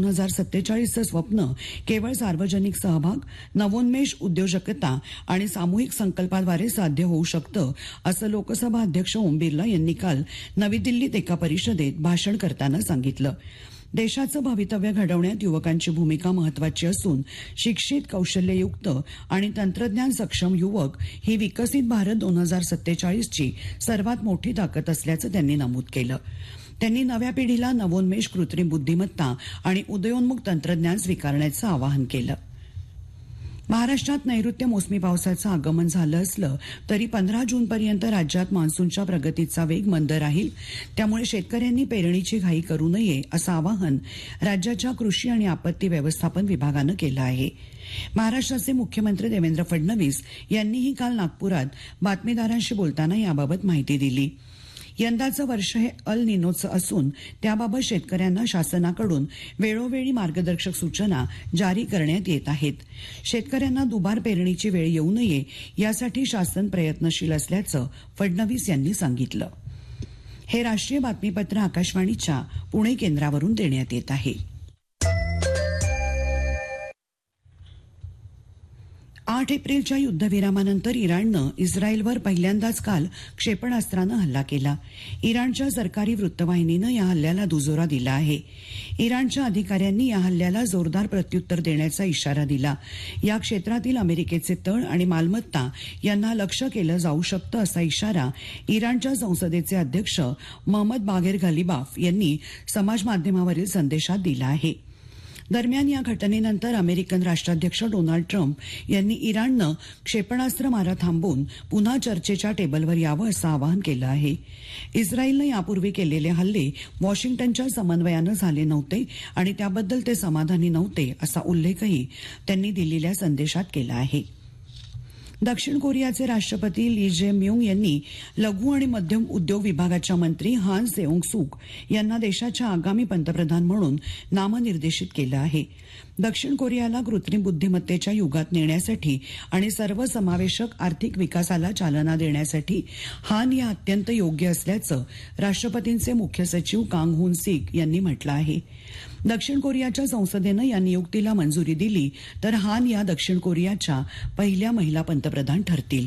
2047चं स्वप्न केवळ सार्वजनिक सहभाग, नवोन्मेष, उद्योजकता आणि सामूहिक संकल्पाद्वारे साध्य होऊ शकतं, असं लोकसभा अध्यक्ष ओम बिर्ला यांनी काल नवी दिल्लीत एका परिषदेत भाषण करताना सांगितलं. देशाचं भवितव्य घडवण्यात युवकांची भूमिका महत्वाची असून शिक्षित, कौशल्ययुक्त आणि तंत्रज्ञान सक्षम युवक ही विकसित भारत 2047ची सर्वात मोठी ताकद असल्याचं त्यांनी नमूद केलं. त्यांनी नव्या पिढीला नवोन्मेष, कृत्रिम बुद्धिमत्ता आणि उदयोन्मुख तंत्रज्ञान स्वीकारण्याचं आवाहन केलं. महाराष्ट्रात नैऋत्य मोसमी पावसाचं आगमन झालं असलं तरी 15 जूनपर्यंत राज्यात मान्सूनच्या प्रगतीचा वेग मंद राहील. त्यामुळे शेतकऱ्यांनी पेरणीची घाई करू नये असं आवाहन राज्याच्या कृषी आणि आपत्ती व्यवस्थापन विभागानं केलं आहे. महाराष्ट्राचे मुख्यमंत्री देवेंद्र फडणवीस यांनीही काल नागपुरात बातमीदारांशी बोलताना याबाबत माहिती दिली. यंदाचं वर्ष हे अल निनोचं असून त्याबाबत शेतकऱ्यांना शासनाकडून वेळोवेळी मार्गदर्शक सूचना जारी करण्यात येत आहेत. शेतकऱ्यांना दुबार पेरणीची वेळ येऊ नये यासाठी शासन प्रयत्नशील असल्याचं फडणवीस यांनी सांगितलं. हे राष्ट्रीय बातमीपत्र आकाशवाणीच्या पुणे केंद्रावरून देण्यात येत आहे. 8 एप्रिलच्या युद्धविरामानंतर इराणनं इस्रायलवर पहिल्यांदाच काल क्षेपणास्त्रानं हल्ला केला. इराणच्या सरकारी वृत्तवाहिनीनं या हल्ल्याला दुजोरा दिला आहे. इराणच्या अधिकाऱ्यांनी या हल्ल्याला जोरदार प्रत्युत्तर देण्याचा इशारा दिला. या क्षेत्रातील अमेरिकेचे तळ आणि मालमत्ता यांना लक्ष्य केलं जाऊ शकतं असा इशारा इराणच्या संसदेचे अध्यक्ष महमद बागेर घालिबाफ यांनी समाजमाध्यमावरील संदेशात दिला आहे. दरम्यान या घटनेनंतर अमेरिकन राष्ट्राध्यक्ष डोनाल्ड ट्रम्प यांनी इराणनं क्षेपणास्त्र मारा थांबवून पुन्हा चर्चेच्या टेबलवर यावं असं आवाहन केलं आहे. इस्रायलनं यापूर्वी केलेले हल्ले वॉशिंग्टनच्या समन्वयानं झाले नव्हते आणि त्याबद्दल ते समाधानी नव्हते असा उल्लेखही त्यांनी दिलेल्या संदेशात केला आहे. दक्षिण कोरियाचे राष्ट्रपती ली जे म्यूंग यांनी लघु आणि मध्यम उद्योग विभागाच्या मंत्री हान सेओंग सूक यांना देशाच्या आगामी पंतप्रधान म्हणून नामनिर्देशित केलं आहे. दक्षिण कोरियाला कृत्रिम बुद्धिमत्तेच्या युगात नेण्यासाठी आणि सर्वसमावेशक आर्थिक विकासाला चालना देण्यासाठी हान या अत्यंत योग्य असल्याचं राष्ट्रपतींचे मुख्य सचिव कांग हुन सिक यांनी म्हटलं आहे. दक्षिण कोरियाच्या संसदेनं या नियुक्तीला मंजुरी दिली तर हान या दक्षिण कोरियाच्या पहिल्या महिला पंतप्रधान ठरतील.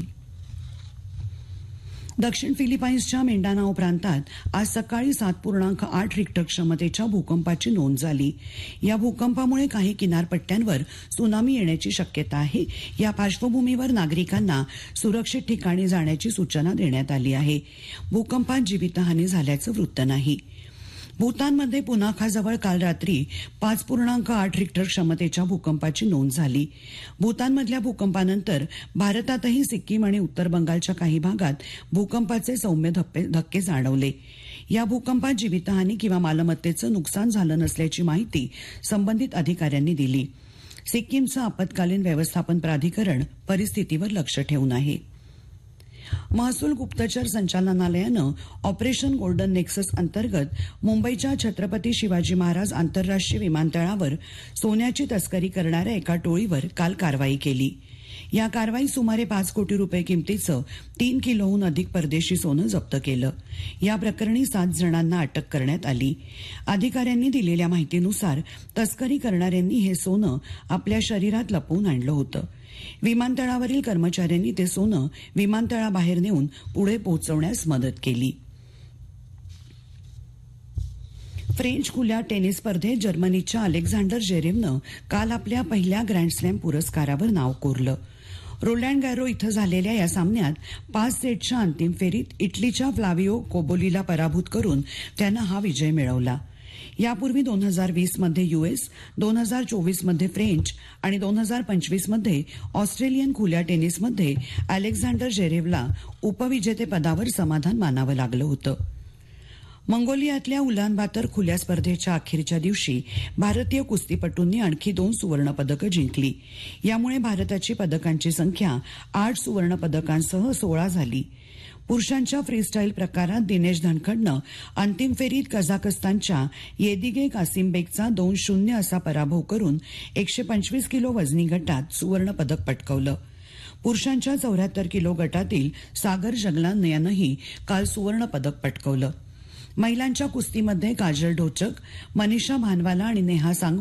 दक्षिण फिलिपाईन्सच्या मिंडानाओ प्रांतात आज सकाळी 7.8 रिक्टर क्षमतेच्या भूकंपाची नोंद झाली. या भूकंपामुळे काही किनारपट्ट्यांवर त्सुनामी येण्याची शक्यता आहे. या पार्श्वभूमीवर नागरिकांना सुरक्षित ठिकाणी जाण्याची सूचना देण्यात आली आहे. भूकंपात जीवितहानी झाल्याचं वृत्त नाही. भूतानमध्ये पुनाखाजवळ काल रात्री 5.8 रिक्टर क्षमतेच्या भूकंपाची नोंद झाली. भूतानमधल्या भूकंपानंतर भारतातही सिक्कीम आणि उत्तर बंगालच्या काही भागात भूकंपाचे सौम्य धक्के जाणवले. या भूकंपात जीवितहानी किंवा मालमत्तेचं नुकसान झालं नसल्याची माहिती संबंधित अधिकाऱ्यांनी दिली. सिक्कीमचं आपत्कालीन व्यवस्थापन प्राधिकरण परिस्थितीवर लक्ष ठेवून आहे. महसूल गुप्तचर संचालनालयानं ऑपरेशन गोल्डन नेक्सस अंतर्गत मुंबईच्या छत्रपती शिवाजी महाराज आंतरराष्ट्रीय विमानतळावर सोन्याची तस्करी करणाऱ्या एका टोळीवर काल कारवाई केली. या कारवाईत सुमारे 5 कोटी रुपये किमतीचं 3 किलोहून अधिक परदेशी सोनं जप्त केलं. या प्रकरणी 7 जणांना अटक करण्यात आली. अधिकाऱ्यांनी दिलेल्या माहितीनुसार तस्करी करणाऱ्यांनी हे सोनं आपल्या शरीरात लपवून आणलं होतं. विमानतळावरील कर्मचाऱ्यांनी ते सोनं विमानतळाबाहेर नेऊन पुढे पोहोचवण्यास मदत केली. फ्रेंच खुल्या टेनिस स्पर्धेत जर्मनीच्या अलेक्झांडर झेरेवनं काल आपल्या पहिल्या ग्रँडस्लॅम पुरस्कारावर नाव कोरलं. रोलँड गॅरो इथं झालेल्या या सामन्यात 5 सेटच्या अंतिम फेरीत इटलीच्या फ्लाविओ कोबोलीला पराभूत करून त्यानं हा विजय मिळवला. यापूर्वी 2020 मध्ये युएस, 2024 मध्ये फ्रेंच आणि 2025 मध्ये ऑस्ट्रेलियन खुल्या टेनिसमध्ये अलेक्झांडर झेरेवला उपविजेतेपदावर समाधान मानावं लागलं होतं. मंगोलियातल्या उलानबातर खुल्या स्पर्धेच्या अखेरच्या दिवशी भारतीय कुस्तीपटूंनी आणखी 2 सुवर्णपदकं जिंकली. यामुळे भारताची पदकांची संख्या 8 सुवर्णपदकांसह 16 झाली. पुरुषांच्या फ्रीस्टाईल प्रकारात दिनेश धनखडनं अंतिम फेरीत कझाकस्तानच्या येदिगे कासिमबेकचा 2-0 असा पराभव करून 125 किलो वजनी गटात सुवर्णपदक पटकावलं. पुरुषांच्या 74 किलो गटातील सागर जगलान यानंही काल सुवर्णपदक पटकावलं. महिलांच्या कुस्तीमध्ये काजल ढोचक, मनीषा भानवाला आणि नेहा सांग